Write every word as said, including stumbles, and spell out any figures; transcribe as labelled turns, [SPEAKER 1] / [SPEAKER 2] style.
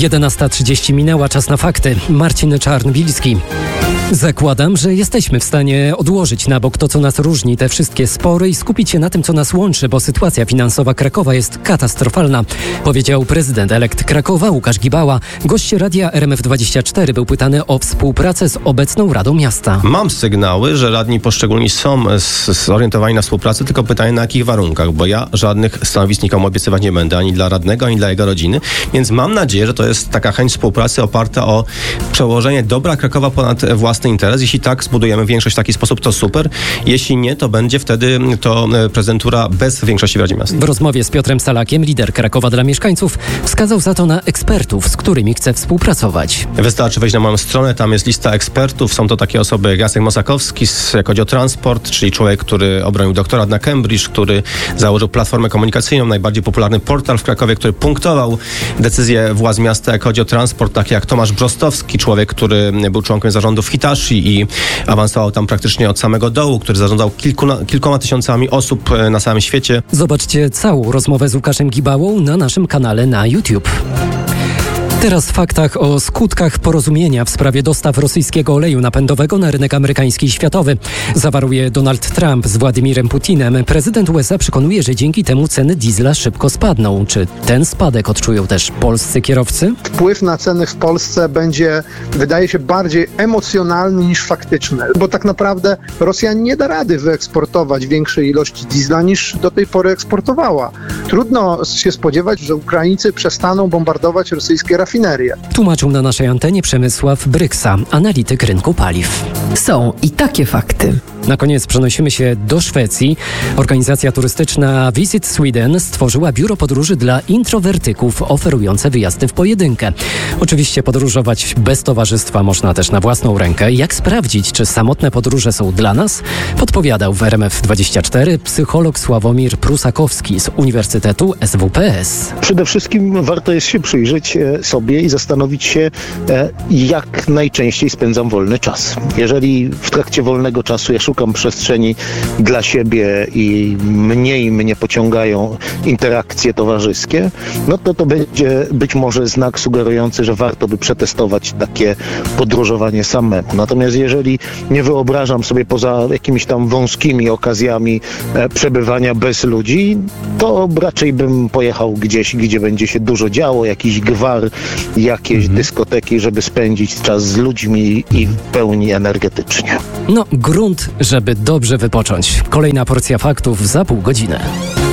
[SPEAKER 1] jedenasta trzydzieści minęła, czas na fakty. Marcin Czarnbilski. Zakładam, że jesteśmy w stanie odłożyć na bok to, co nas różni, te wszystkie spory i skupić się na tym, co nas łączy, bo sytuacja finansowa Krakowa jest katastrofalna, powiedział prezydent elekt Krakowa Łukasz Gibała. Gość Radia R M F dwadzieścia cztery był pytany o współpracę z obecną Radą Miasta.
[SPEAKER 2] Mam sygnały, że radni poszczególni są zorientowani na współpracę, tylko pytanie na jakich warunkach, bo ja żadnych stanowisk nikomu obiecywać nie będę, ani dla radnego, ani dla jego rodziny, więc mam nadzieję, że to jest taka chęć współpracy oparta o przełożenie dobra Krakowa ponad własny interes. Jeśli tak, zbudujemy większość w taki sposób, to super. Jeśli nie, to będzie wtedy to prezydentura bez większości w Radzie Miasta.
[SPEAKER 1] W rozmowie z Piotrem Salakiem lider Krakowa dla mieszkańców wskazał za to na ekspertów, z którymi chce współpracować.
[SPEAKER 2] Wystarczy wejść na moją stronę, tam jest lista ekspertów. Są to takie osoby jak Jacek Mosakowski, jak chodzi o transport, czyli człowiek, który obronił doktorat na Cambridge, który założył platformę komunikacyjną, najbardziej popularny portal w Krakowie, który punktował decyzje władz miasta, jak chodzi o transport, tak jak Tomasz Brzostowski, człowiek, który był członkiem zarządu w Hitachi i awansował tam praktycznie od samego dołu, który zarządzał kilkuna, kilkoma tysiącami osób na całym świecie.
[SPEAKER 1] Zobaczcie całą rozmowę z Łukaszem Gibałą na naszym kanale na YouTube. Teraz w faktach o skutkach porozumienia w sprawie dostaw rosyjskiego oleju napędowego na rynek amerykański i światowy. Zawarł je Donald Trump z Władimirem Putinem. Prezydent U S A przekonuje, że dzięki temu ceny diesla szybko spadną. Czy ten spadek odczują też polscy kierowcy?
[SPEAKER 3] Wpływ na ceny w Polsce będzie, wydaje się, bardziej emocjonalny niż faktyczny, bo tak naprawdę Rosja nie da rady wyeksportować większej ilości diesla niż do tej pory eksportowała. Trudno się spodziewać, że Ukraińcy przestaną bombardować rosyjskie rafinerie.
[SPEAKER 1] Tłumaczył na naszej antenie Przemysław Bryksa, analityk rynku paliw.
[SPEAKER 4] Są i takie fakty.
[SPEAKER 1] Na koniec przenosimy się do Szwecji. Organizacja turystyczna Visit Sweden stworzyła biuro podróży dla introwertyków oferujące wyjazdy w pojedynkę. Oczywiście podróżować bez towarzystwa można też na własną rękę. Jak sprawdzić, czy samotne podróże są dla nas? Podpowiadał w R M F dwadzieścia cztery psycholog Sławomir Prusakowski z Uniwersytetu S W P S.
[SPEAKER 5] Przede wszystkim warto jest się przyjrzeć sobie i zastanowić się, jak najczęściej spędzam wolny czas. Jeżeli w trakcie wolnego czasu ja szukam przestrzeni dla siebie i mniej mnie pociągają interakcje towarzyskie, no to to będzie być może znak sugerujący, że warto by przetestować takie podróżowanie samemu. Natomiast jeżeli nie wyobrażam sobie poza jakimiś tam wąskimi okazjami e, przebywania bez ludzi, to raczej bym pojechał gdzieś, gdzie będzie się dużo działo, jakiś gwar, jakieś mhm. dyskoteki, żeby spędzić czas z ludźmi i w pełni energetycznie.
[SPEAKER 1] No, grunt, żeby dobrze wypocząć. Kolejna porcja faktów za pół godziny.